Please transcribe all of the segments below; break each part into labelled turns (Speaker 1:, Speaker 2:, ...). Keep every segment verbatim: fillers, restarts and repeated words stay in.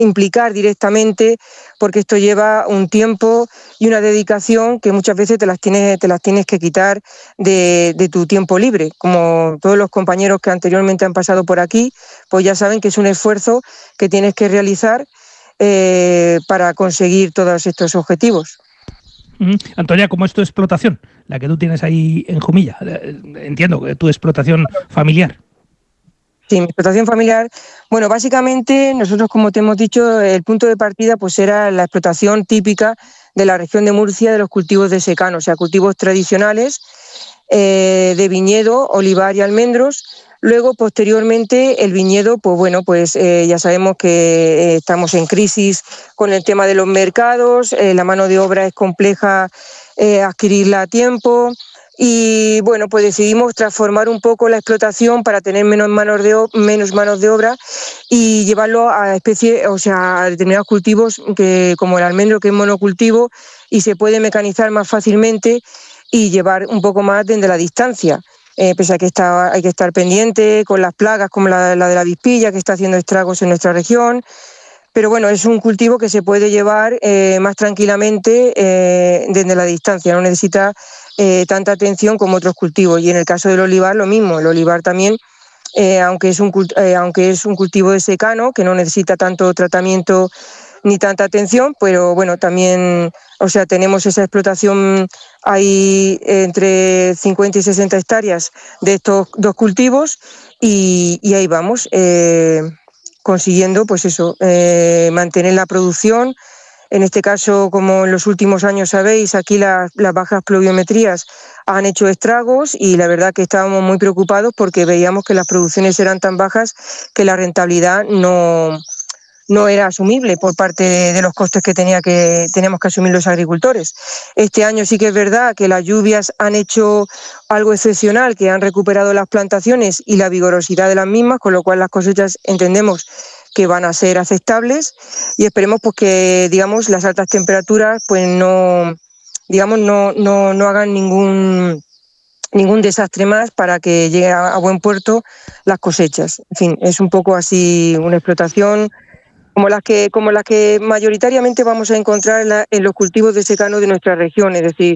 Speaker 1: implicar directamente, porque esto lleva un tiempo y una dedicación que muchas veces te las tienes, te las tienes que quitar de, de tu tiempo libre. Como todos los compañeros que anteriormente han pasado por aquí, pues ya saben que es un esfuerzo que tienes que realizar eh, para conseguir todos estos objetivos.
Speaker 2: Mm, Antonia, ¿cómo es tu explotación? La que tú tienes ahí en Jumilla. Entiendo que tu explotación familiar.
Speaker 1: Sí, mi explotación familiar, bueno, básicamente nosotros, como te hemos dicho, el punto de partida pues era la explotación típica de la región de Murcia de los cultivos de secano, o sea, cultivos tradicionales eh, de viñedo, olivar y almendros. Luego, posteriormente, el viñedo, pues bueno, pues eh, ya sabemos que eh, estamos en crisis con el tema de los mercados, eh, la mano de obra es compleja eh, adquirirla a tiempo. Y bueno, pues decidimos transformar un poco la explotación para tener menos manos de, menos manos de obra y llevarlo a especies, o sea, a determinados cultivos que, como el almendro, que es monocultivo y se puede mecanizar más fácilmente y llevar un poco más desde la distancia. Eh, pese a que está, hay que estar pendiente con las plagas como la, la de la avispilla, que está haciendo estragos en nuestra región. Pero bueno, es un cultivo que se puede llevar eh, más tranquilamente eh, desde la distancia, no necesita eh, tanta atención como otros cultivos. Y en el caso del olivar, lo mismo. El olivar también, eh, aunque, es un, eh, aunque es un cultivo de secano, que no necesita tanto tratamiento ni tanta atención, pero bueno, también, o sea, tenemos esa explotación, hay entre cincuenta y sesenta hectáreas de estos dos cultivos y, y ahí vamos. Eh, consiguiendo, pues eso, eh, mantener la producción. En este caso, como en los últimos años sabéis, aquí la, las bajas pluviometrías han hecho estragos y la verdad que estábamos muy preocupados porque veíamos que las producciones eran tan bajas que la rentabilidad no, no era asumible por parte de, de los costes que, tenía que teníamos que asumir los agricultores. Este año sí que es verdad que las lluvias han hecho algo excepcional, que han recuperado las plantaciones y la vigorosidad de las mismas, con lo cual las cosechas entendemos que van a ser aceptables y esperemos pues que, digamos, las altas temperaturas pues no, digamos, no, no, no hagan ningún ningún desastre más para que llegue a, a buen puerto las cosechas. En fin, es un poco así una explotación como las que como las que mayoritariamente vamos a encontrar en, la, en los cultivos de secano de nuestra región, es decir,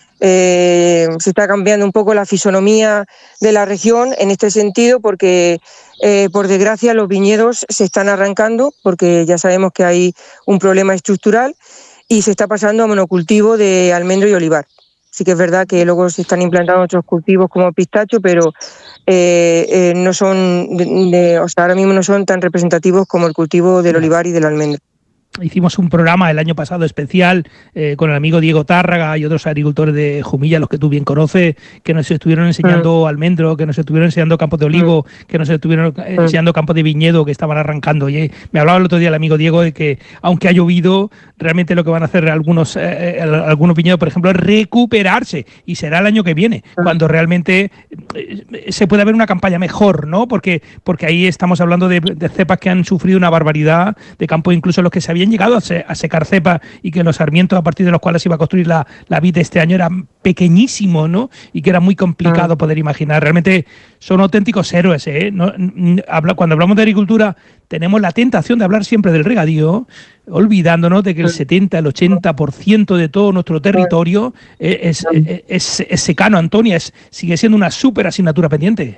Speaker 1: eh, se está cambiando un poco la fisonomía de la región en este sentido porque, eh, por desgracia, los viñedos se están arrancando porque ya sabemos que hay un problema estructural y se está pasando a monocultivo de almendro y olivar. Sí que es verdad que luego se están implantando otros cultivos como pistacho, pero eh, eh, no son, de, de, o sea, ahora mismo no son tan representativos como el cultivo del olivar y del almendro.
Speaker 2: Hicimos un programa el año pasado especial eh, con el amigo Diego Tárraga y otros agricultores de Jumilla, los que tú bien conoces, que nos estuvieron enseñando mm. almendro, que nos estuvieron enseñando campos de olivo, mm. que nos estuvieron enseñando campos de viñedo que estaban arrancando. Y me hablaba el otro día el amigo Diego de que, aunque ha llovido, realmente lo que van a hacer algunos, eh, algunos viñedos, por ejemplo, es recuperarse. Y será el año que viene, mm. cuando realmente eh, se pueda ver una campaña mejor, ¿no? Porque, porque ahí estamos hablando de, de cepas que han sufrido una barbaridad, de campos incluso los que se habían habían llegado a, se, a secar cepas y que los sarmientos a partir de los cuales se iba a construir la, la vid este año eran pequeñísimos, ¿no? Y que era muy complicado poder imaginar. Realmente son auténticos héroes, ¿eh? No, habla, cuando hablamos de agricultura tenemos la tentación de hablar siempre del regadío, olvidándonos de que el setenta, el ochenta por ciento de todo nuestro territorio es, es, es, es secano, Antonia, es, sigue siendo una súper asignatura pendiente.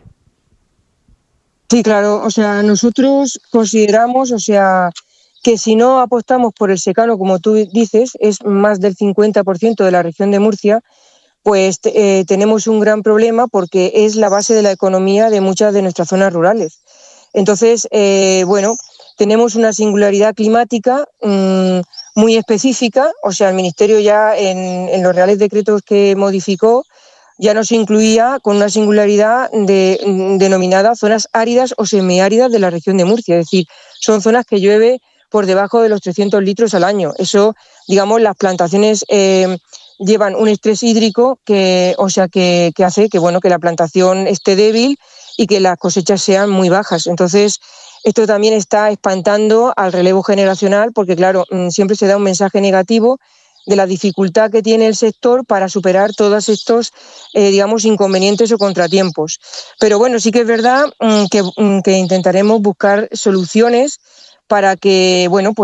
Speaker 1: Sí, claro, o sea, nosotros consideramos, o sea, que si no apostamos por el secano, como tú dices, es más del cincuenta por ciento de la región de Murcia, pues eh, tenemos un gran problema porque es la base de la economía de muchas de nuestras zonas rurales. Entonces, eh, bueno, tenemos una singularidad climática mmm, muy específica, o sea, el Ministerio ya en, en los reales decretos que modificó ya nos incluía con una singularidad de, denominada zonas áridas o semiáridas de la región de Murcia, es decir, son zonas que llueve por debajo de los trescientos litros al año. Eso, digamos, las plantaciones eh, llevan un estrés hídrico que, o sea, que, que hace que, bueno, que la plantación esté débil y que las cosechas sean muy bajas. Entonces, esto también está espantando al relevo generacional porque, claro, siempre se da un mensaje negativo de la dificultad que tiene el sector para superar todos estos, eh, digamos, inconvenientes o contratiempos. Pero bueno, sí que es verdad mmm, que, mmm, que intentaremos buscar soluciones para que, bueno, pues